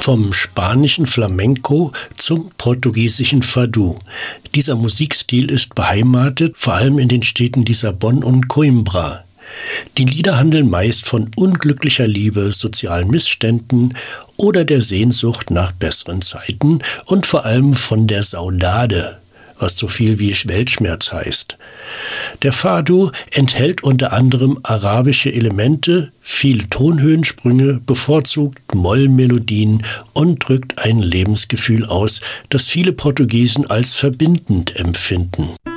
vom spanischen Flamenco zum portugiesischen Fado. Dieser Musikstil ist beheimatet, vor allem in den Städten Lissabon und Coimbra. Die Lieder handeln meist von unglücklicher Liebe, sozialen Missständen oder der Sehnsucht nach besseren Zeiten und vor allem von der Saudade, was so viel wie Weltschmerz heißt. Der Fado enthält unter anderem arabische Elemente, viele Tonhöhensprünge, bevorzugt Mollmelodien und drückt ein Lebensgefühl aus, das viele Portugiesen als verbindend empfinden.